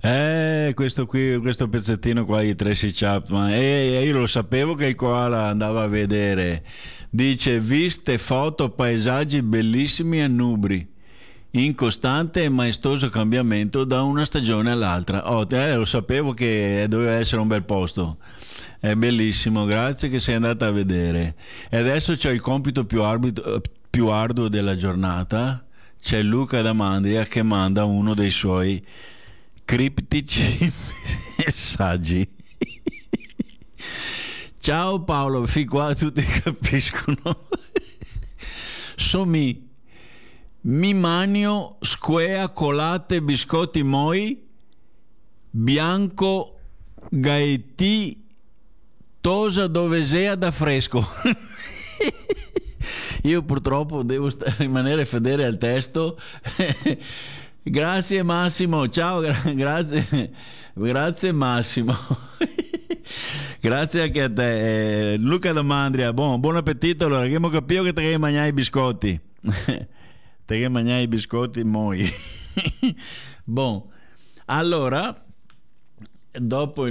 Questo qui, questo pezzettino qua di Tracy Chapman, io lo sapevo che il koala andava a vedere. Dice: viste foto, paesaggi bellissimi a Nubri, in costante e maestoso cambiamento da una stagione all'altra. Lo sapevo che doveva essere un bel posto. È bellissimo, grazie che sei andata a vedere. E adesso c'è il compito più arduo della giornata. C'è Luca da Mandria che manda uno dei suoi criptici messaggi. Ciao Paolo, fin qua tutti capiscono. Somi mi manio squea colate biscotti moi bianco gaetti tosa dove sea da fresco. Io purtroppo devo rimanere fedele al testo. Grazie Massimo, ciao, grazie Massimo. Grazie anche a te. Luca da Mandria, buon appetito. Allora, che abbiamo capito che te devi mangiare i biscotti. Te devi mangiare i biscotti moi. Allora, dopo